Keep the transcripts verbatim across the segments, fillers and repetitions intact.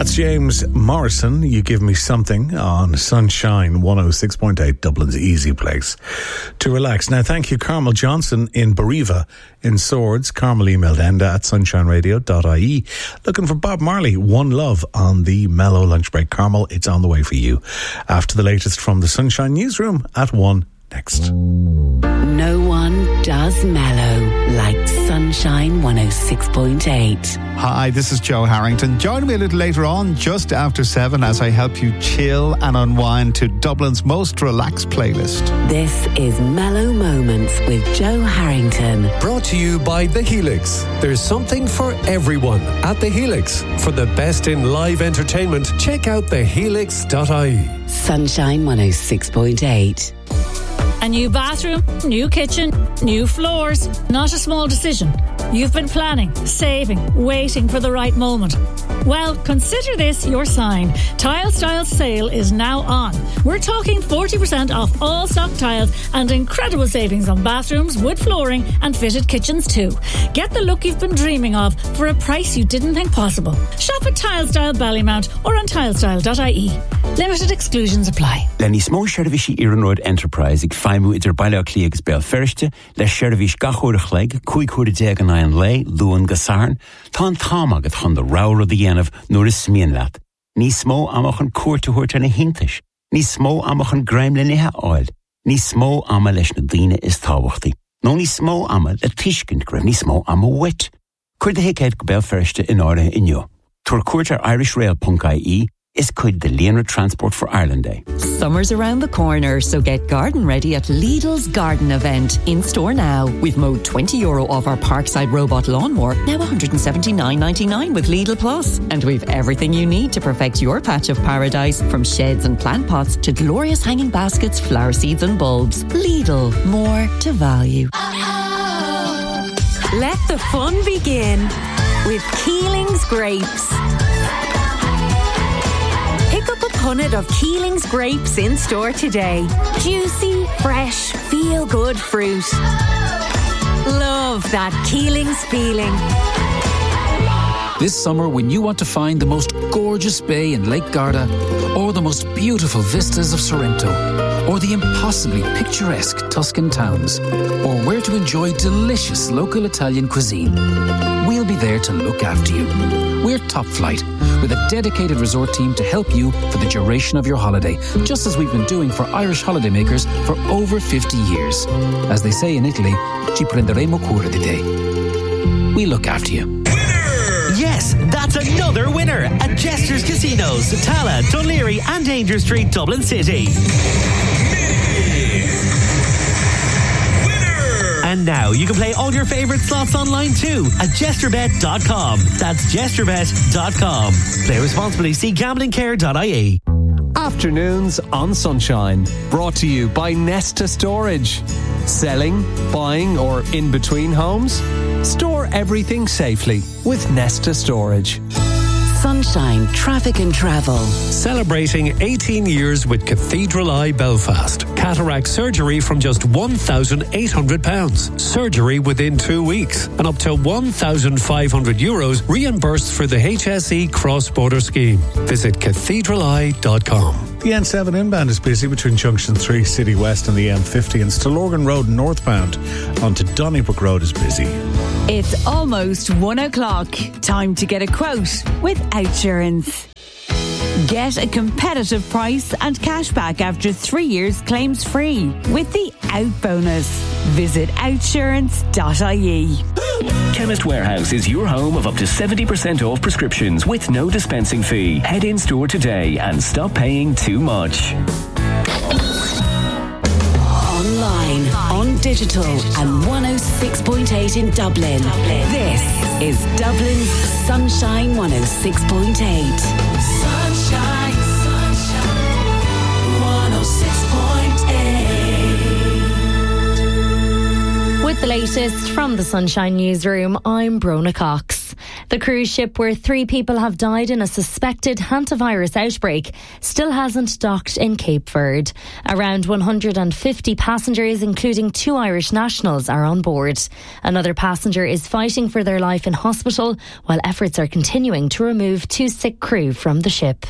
That's James Morrison. You Give Me Something on Sunshine one oh six point eight, Dublin's easy place to relax. Now, thank you, Carmel Johnson in Bariva in Swords. Carmel emailed enda at sunshine radio dot I E. Looking for Bob Marley, One Love on the Mellow Lunch Break. Carmel, it's on the way for you. After the latest from the Sunshine Newsroom at one next. No one does mellow like Sunshine one oh six point eight. Hi, this is Joe Harrington. Join me a little later on, just after seven, as I help you chill and unwind to Dublin's most relaxed playlist. This is Mellow Moments with Joe Harrington. Brought to you by The Helix. There's something for everyone at The Helix. For the best in live entertainment, check out the helix dot I E. Sunshine one oh six point eight. A new bathroom, new kitchen, new floors. Not a small decision. You've been planning, saving, waiting for the right moment. Well, consider this your sign. Tile Style sale is now on. We're talking forty percent off all stock tiles and incredible savings on bathrooms, wood flooring and fitted kitchens too. Get the look you've been dreaming of for a price you didn't think possible. Shop at Tile Style Ballymount or on tile style dot I E. Limited exclusions apply. Lenny smó seirbhísí Iarnród Enterprise ag feimú idir baile clíags bell ferste le seirbhís gachúir chleig cúig chúir deag an aon lei luan gasarn tá an tám agad chun de ráur a dhéanamh nuair is smíon leat. Ní smó amach an cuairteúirt an a hintais. Ní smó amach an greim le nithe áil. Ní smó ama leis na daoine is tábhachtaí. nó ní smó ama le tuiscint go raibh ní smó ama wit. Cuir de héicéid go bell ferste in áirithe inniu. Tuair cuairt ar irish rail dot I E is cuid the Leonard Transport for Ireland Day. Summer's around the corner, so get garden ready at Lidl's Garden Event. In store now. We've mowed twenty euro off our Parkside robot lawnmower, now one hundred seventy-nine ninety-nine with Lidl Plus. And we've everything you need to perfect your patch of paradise, from sheds and plant pots to glorious hanging baskets, flower seeds and bulbs. Lidl, more to value. Let the fun begin with Keeling's Grapes. Pick up a punnet of Keeling's Grapes in store today. Juicy, fresh, feel-good fruit. Love that Keeling's feeling. This summer, when you want to find the most gorgeous bay in Lake Garda, or the most beautiful vistas of Sorrento, or the impossibly picturesque Tuscan towns, or where to enjoy delicious local Italian cuisine, we'll be there to look after you. We're Top Flight, with a dedicated resort team to help you for the duration of your holiday, just as we've been doing for Irish holidaymakers for over fifty years. As they say in Italy, ci prenderemo cura di te. We look after you. Yes, that's another winner at Jester's Casinos, Tala, Dunleary and Danger Street, Dublin City. And now you can play all your favourite slots online too at jester bet dot com. That's jester bet dot com. Play responsibly. See gambling care dot I E. Afternoons on Sunshine, brought to you by Nesta Storage. Selling, buying or in between homes? Store everything safely with Nesta Storage. Sunshine Traffic and Travel. Celebrating eighteen years with Cathedral Eye Belfast. Cataract surgery from just one thousand eight hundred pounds. Surgery within two weeks. And up to one thousand five hundred euros reimbursed for the H S E cross-border scheme. Visit cathedral eye dot com. The N seven inbound is busy between Junction three City West and the M fifty, and Stillorgan Road northbound onto Donnybrook Road is busy. It's almost one o'clock. Time to get a quote with Outsurance. Get a competitive price and cash back after three years claims free with the Out Bonus. Visit outsurance dot I E. Chemist Warehouse is your home of up to seventy percent off prescriptions with no dispensing fee. Head in store today and stop paying too much. Online, on digital and one oh six point eight in Dublin. Dublin. This is Dublin's Sunshine one oh six point eight. Sunshine, sunshine, one oh six point eight. With the latest from the Sunshine Newsroom, I'm Brona Cox. The cruise ship where three people have died in a suspected hantavirus outbreak still hasn't docked in Cape Verde. Around one hundred fifty passengers, including two Irish nationals, are on board. Another passenger is fighting for their life in hospital, while efforts are continuing to remove two sick crew from the ship.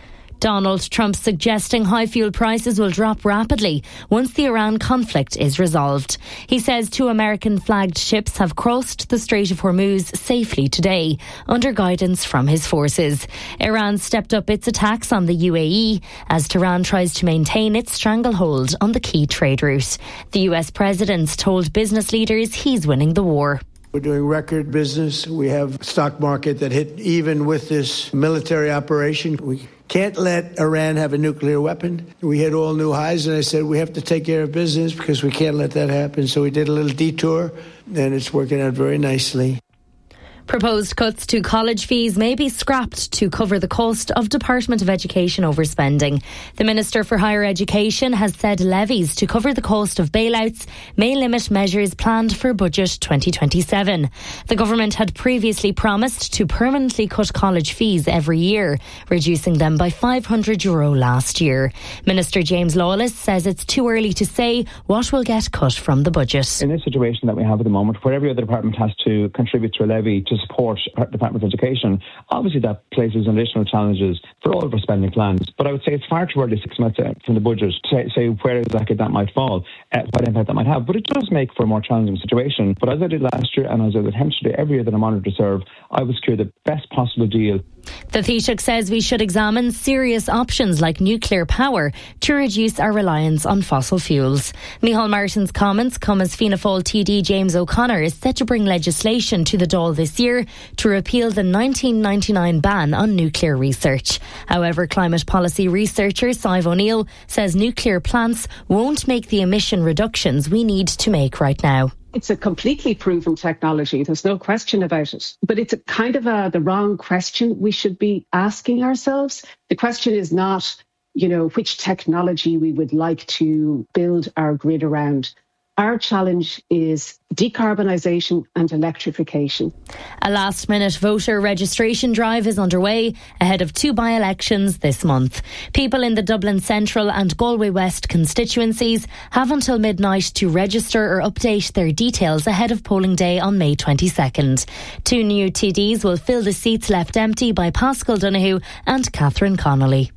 Donald Trump suggesting high fuel prices will drop rapidly once the Iran conflict is resolved. He says two American-flagged ships have crossed the Strait of Hormuz safely today, under guidance from his forces. Iran stepped up its attacks on the U A E as Tehran tries to maintain its stranglehold on the key trade route. The U S president told business leaders he's winning the war. We're doing record business. We have a stock market that hit even with this military operation. We can't let Iran have a nuclear weapon. We hit all new highs, and I said we have to take care of business because we can't let that happen. So we did a little detour, and it's working out very nicely. Proposed cuts to college fees may be scrapped to cover the cost of Department of Education overspending. The Minister for Higher Education has said levies to cover the cost of bailouts may limit measures planned for Budget twenty twenty-seven. The government had previously promised to permanently cut college fees every year, reducing them by five hundred euro last year. Minister James Lawless says it's too early to say what will get cut from the budget. In this situation that we have at the moment, where every other department has to contribute to a levy to support Department of Education, obviously that places additional challenges for all of our spending plans. But I would say it's far too early, six months from the budget, to say where exactly that might fall, uh, what impact that might have. But it does make for a more challenging situation. But as I did last year, and as I would attempt to do every year that I'm honoured to serve, I would secure the best possible deal. The Taoiseach says we should examine serious options like nuclear power to reduce our reliance on fossil fuels. Micheál Martin's comments come as Fianna Fáil T D James O'Connor is set to bring legislation to the Dáil this year to repeal the nineteen ninety-nine ban on nuclear research. However, climate policy researcher Sive O'Neill says nuclear plants won't make the emission reductions we need to make right now. It's a completely proven technology. There's no question about it. But it's a kind of a, the wrong question we should be asking ourselves. The question is not, you know, which technology we would like to build our grid around. Our challenge is decarbonisation and electrification. A last-minute voter registration drive is underway ahead of two by-elections this month. People in the Dublin Central and Galway West constituencies have until midnight to register or update their details ahead of polling day on May twenty-second. Two new T Ds will fill the seats left empty by Pascal Donoghue and Catherine Connolly.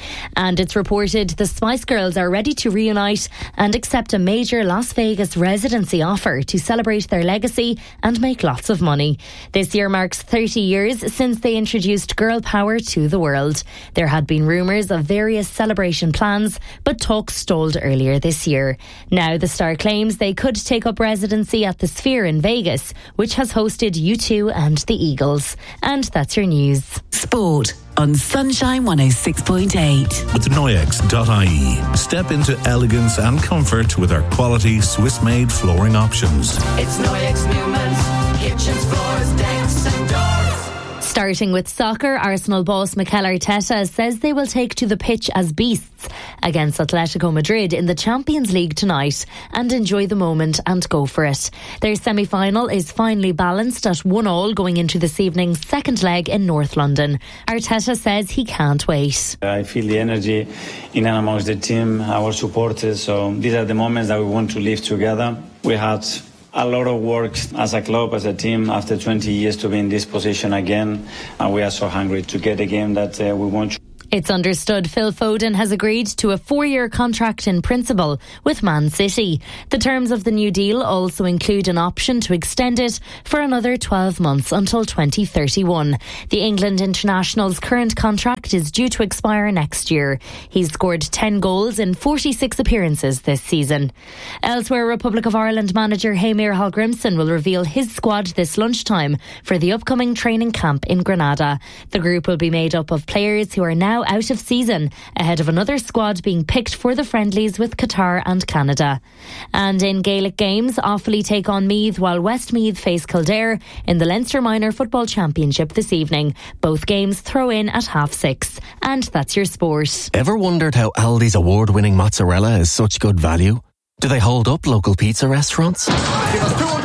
And it's reported the Spice Girls are ready to reunite and accept a major Las Vegas residency offer to celebrate their legacy and make lots of money. This year marks thirty years since they introduced girl power to the world. There had been rumours of various celebration plans, but talks stalled earlier this year. Now the star claims they could take up residency at the Sphere in Vegas, which has hosted U two and the Eagles. And that's your news. Sport on Sunshine one oh six point eight. With Noyex dot I E, step into elegance and comfort with our quality Swiss-made flooring options. It's Noyex Newman's kitchens, floors, decks and doors. Starting with soccer, Arsenal boss Mikel Arteta says they will take to the pitch as beasts against Atletico Madrid in the Champions League tonight and enjoy the moment and go for it. Their semi-final is finely balanced at one all going into this evening's second leg in North London. Arteta says he can't wait. I feel the energy in and amongst the team, our supporters, so these are the moments that we want to live together. We had a lot of work as a club, as a team, after twenty years to be in this position again, and we are so hungry to get a game that uh, we want to. It's understood Phil Foden has agreed to a four-year contract in principle with Man City. The terms of the new deal also include an option to extend it for another twelve months until twenty thirty-one. The England international's current contract is due to expire next year. He's scored ten goals in forty-six appearances this season. Elsewhere, Republic of Ireland manager Heimir Hallgrimsson will reveal his squad this lunchtime for the upcoming training camp in Granada. The group will be made up of players who are now out of season ahead of another squad being picked for the friendlies with Qatar and Canada. And in Gaelic games, Offaly take on Meath while Westmeath face Kildare in the Leinster Minor Football Championship this evening. Both games throw in at half six. And that's your sport. Ever wondered how Aldi's award-winning mozzarella is such good value? Do they hold up local pizza restaurants? Give us two hundred margaritas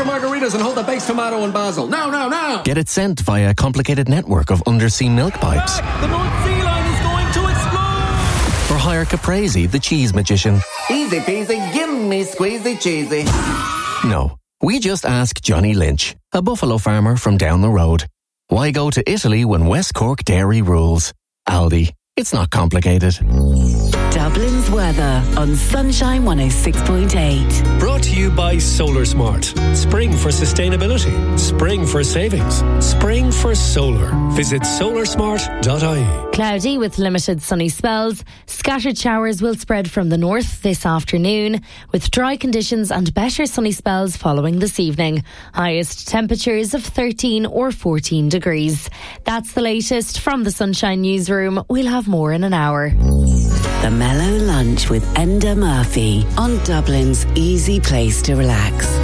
tomatoes and hold the baked tomato and basil. Now, now, now! Get it sent via a complicated network of undersea milk pipes. The North Sea line is going to explode! Or hire Caprese, the cheese magician. Easy peasy, give me squeezy cheesy. No, we just ask Johnny Lynch, a buffalo farmer from down the road. Why go to Italy when West Cork dairy rules? Aldi. It's not complicated. Dublin's weather on Sunshine one oh six point eight. Brought to you by Solar Smart. Spring for sustainability. Spring for savings. Spring for solar. Visit solar smart dot I E. Cloudy with limited sunny spells. Scattered showers will spread from the north this afternoon, with dry conditions and better sunny spells following this evening. Highest temperatures of thirteen or fourteen degrees. That's the latest from the Sunshine Newsroom. We'll have more in an hour. The Mellow Lunch with Enda Murphy on Dublin's easy place to relax.